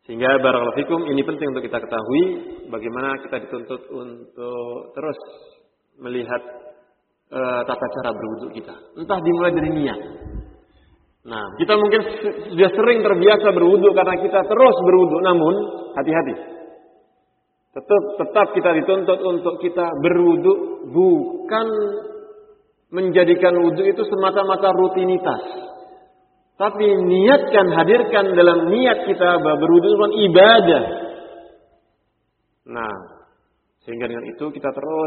Sehingga barakallahu fikum, ini penting untuk kita ketahui bagaimana kita dituntut untuk terus melihat tata cara berwudu kita. Entah dimulai dari niat. Nah, kita mungkin sudah sering terbiasa berwudu karena kita terus berwudu, namun hati-hati. Tetap kita dituntut untuk kita berwudu, bukan menjadikan wudu itu semata-mata rutinitas. Tapi niatkan, hadirkan dalam niat kita bahwa berwudu itu ibadah. Nah, sehingga dengan itu kita terus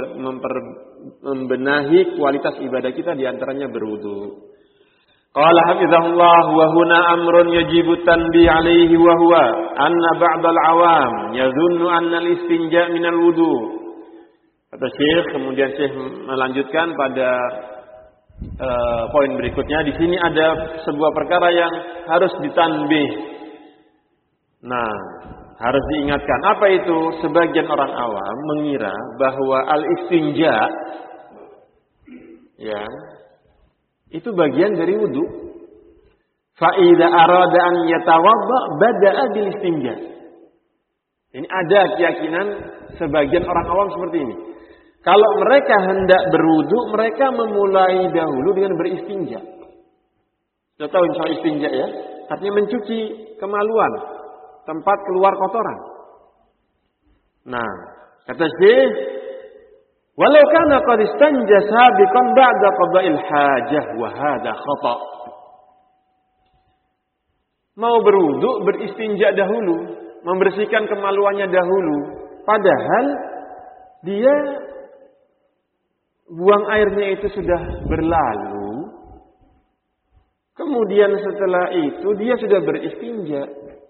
membenahi kualitas ibadah kita, diantaranya berwudu. Qala hafizahullah wa huna amrun yajibu tanbih alaihi wa huwa anna ba'dal awam yadhunnu anna al-istinja' minal wudu. Kata Syekh, kemudian Syekh melanjutkan pada poin berikutnya. Di sini ada sebuah perkara yang harus ditanbih. Nah, harus diingatkan. Apa itu? Sebagian orang awam mengira bahwa al-istinja, ya, itu bagian dari wudu. Fa idza arada an yatawadda bada'a bil istinja. Ini ada keyakinan sebagian orang awam seperti ini. Kalau mereka hendak berwudu, mereka memulai dahulu dengan beristinja. Sudah tahu soal istinja ya? Artinya mencuci kemaluan, tempat keluar kotoran. Nah, kata Syekh, walau kana qad istanja sabiqan ba'da qada'il hajah wa hadha khata'. Mau berwudu, beristinja dahulu, membersihkan kemaluannya dahulu, padahal dia buang airnya itu sudah berlalu. Kemudian setelah itu dia sudah beristinja.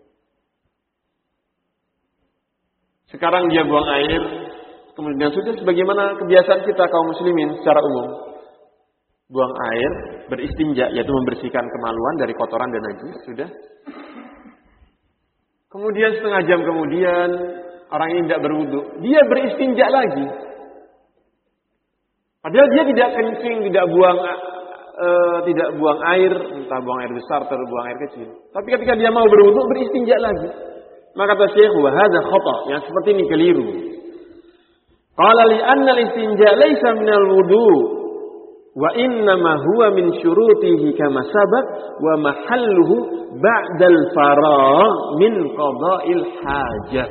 Sekarang dia buang air, kemudian sudah sebagaimana kebiasaan kita kaum muslimin secara umum. Buang air, beristinja, yaitu membersihkan kemaluan dari kotoran dan najis, sudah. Kemudian setengah jam kemudian orang ini tidak berwudu, dia beristinja lagi. Padahal dia tidak kencing, tidak buang air, entah buang air besar atau buang air kecil. Tapi ketika dia mau berwudu, beristinja lagi. Maka kata Syekh, wa hadza khata', yang seperti ini keliru. Qala li anna al-istinja laysa min al-wudu wa innama huwa min syurutihi kama sabaq wa mahalluhu ba'da al-faragh min qada'il hajah.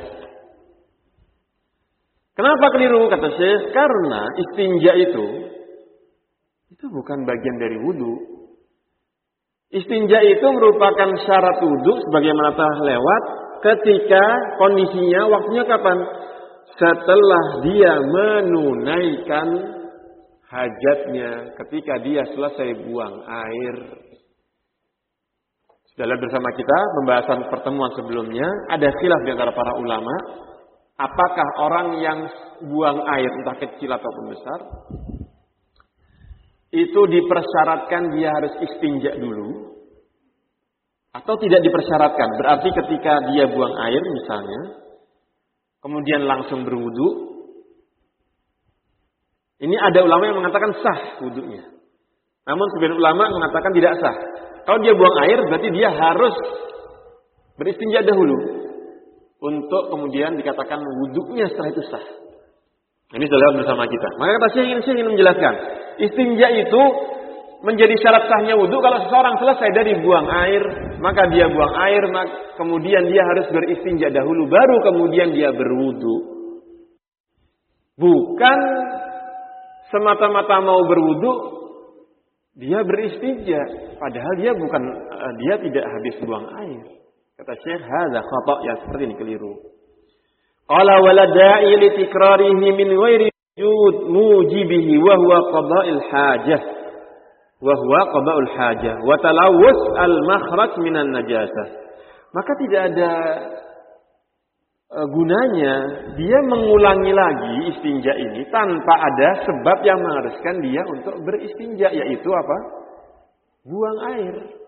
Kenapa keliru kata Syekh? Karena istinja itu bukan bagian dari wudu. Istinja itu merupakan syarat wudu sebagaimana telah lewat ketika kondisinya waktunya kapan? Setelah dia menunaikan hajatnya, ketika dia selesai buang air. Sudah lihat bersama kita pembahasan pertemuan sebelumnya, ada khilaf di antara para ulama. Apakah orang yang buang air, entah kecil ataupun besar, itu dipersyaratkan dia harus istinja dulu, atau tidak dipersyaratkan? Berarti ketika dia buang air misalnya, kemudian langsung berwudu, ini ada ulama yang mengatakan sah wudunya. Namun sebagian ulama mengatakan tidak sah. Kalau dia buang air, berarti dia harus beristinja dahulu, untuk kemudian dikatakan wudunya setelah itu sah. Ini sudah bersama kita. Maka kata saya ingin menjelaskan. Istinja itu menjadi syarat sahnya wudu kalau seseorang selesai dari buang air, maka dia buang air, kemudian dia harus beristinja dahulu, baru kemudian dia berwudu. Bukan semata-mata mau berwudu, dia beristinja. Padahal dia tidak habis buang air. Kata Syekh, hadza khata', yang seperti ini keliru. Qala wala da'i li tikrarihi min ghairi mujibihi wa huwa qada'il hajah. Wa huwa qada'ul hajah wa talawus al-makhraj minan najasah. Maka tidak ada gunanya dia mengulangi lagi istinja ini tanpa ada sebab yang mengharuskan dia untuk beristinja, yaitu apa? Buang air.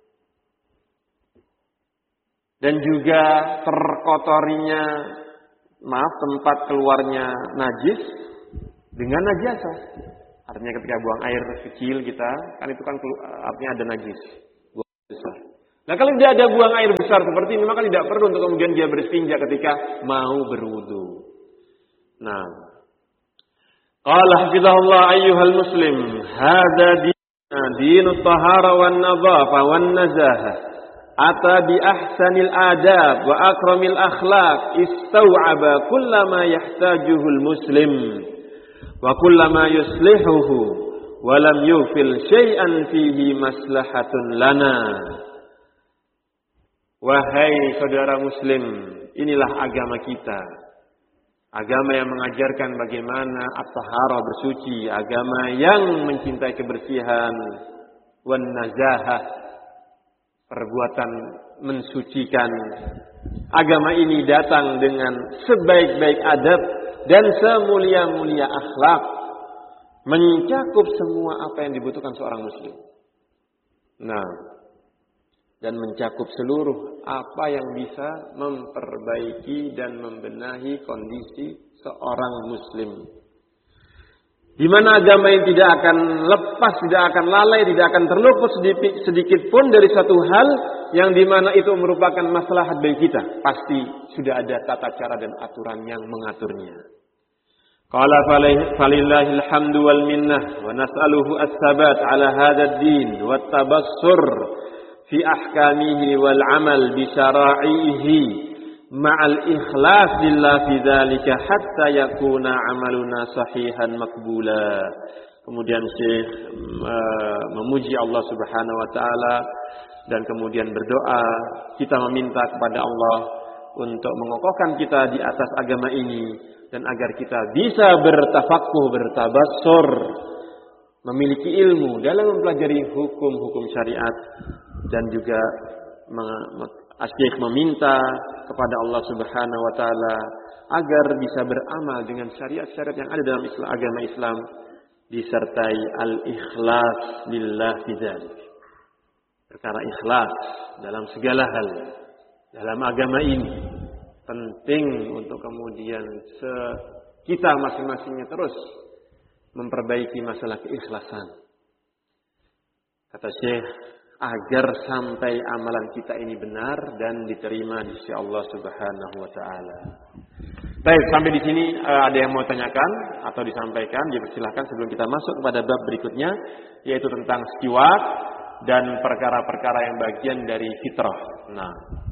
Dan juga terkotorinya, tempat keluarnya najis dengan najasah. Artinya ketika buang air kecil kita, kan itu kan artinya ada najis. Buang besar. Nah, kalau tidak ada buang air besar seperti ini, maka tidak perlu untuk kemudian dia beristinja ketika mau berwudu. Nah, qala hafizahullah ayyuhal muslim, hadza dinut tahara wan nadhafa wan nazahah. Ata bi ahsanil adab wa akramil akhlaq, istau'aba kullama yahtajuhul muslim wa kullama yuslihuhu wa lam yufil syai'an fihi maslahatun lana. Wahai saudara muslim, inilah agama kita. Agama yang mengajarkan bagaimana at-taharah bersuci, agama yang mencintai kebersihan, wan nazahah, perbuatan mensucikan. Agama ini datang dengan sebaik-baik adab dan semulia-mulia akhlak, mencakup semua apa yang dibutuhkan seorang muslim. Nah, dan mencakup seluruh apa yang bisa memperbaiki dan membenahi kondisi seorang muslim. Di mana agama yang tidak akan lepas, tidak akan lalai, tidak akan terluput sedikit pun dari satu hal yang di mana itu merupakan maslahat bagi kita. Pasti sudah ada tata cara dan aturan yang mengaturnya. Qala falillahil hamdu wal minnah wa nas'aluhu as-sabat ala hadha ad-din wat tabassur fi ahkamihi wal amal bi syara'ihi ma'al ikhlas lillah fi dzalika hatta yakuna amaluna sahihan maqbula. Kemudian Syekh memuji Allah Subhanahu wa taala dan kemudian berdoa, kita meminta kepada Allah untuk mengokohkan kita di atas agama ini dan agar kita bisa bertafaqquh, bertabassur, memiliki ilmu dalam mempelajari hukum-hukum syariat, dan juga Syekh meminta kepada Allah Subhanahu wa taala agar bisa beramal dengan syariat-syariat yang ada dalam agama Islam disertai al-ikhlas lillah fi dzalik. Perkara ikhlas dalam segala hal dalam agama ini penting untuk kemudian kita masing-masingnya terus memperbaiki masalah keikhlasan. Kata Syekh, agar sampai amalan kita ini benar dan diterima di sisi Allah Subhanahu wa taala. Baik, sampai di sini ada yang mau tanyakan atau disampaikan, dipersilahkan sebelum kita masuk kepada bab berikutnya, yaitu tentang siwak dan perkara-perkara yang bagian dari fitrah. Nah,